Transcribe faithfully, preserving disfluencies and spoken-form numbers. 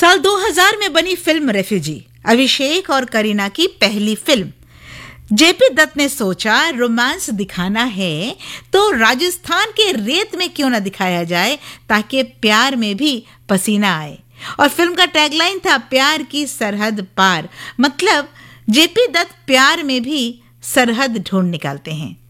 साल दो हज़ार में बनी फिल्म रेफ्यूजी अभिषेक और करीना की पहली फिल्म। जेपी दत्त ने सोचा रोमांस दिखाना है तो राजस्थान के रेत में क्यों ना दिखाया जाए ताकि प्यार में भी पसीना आए। और फिल्म का टैगलाइन था प्यार की सरहद पार, मतलब जेपी दत्त प्यार में भी सरहद ढूंढ निकालते हैं।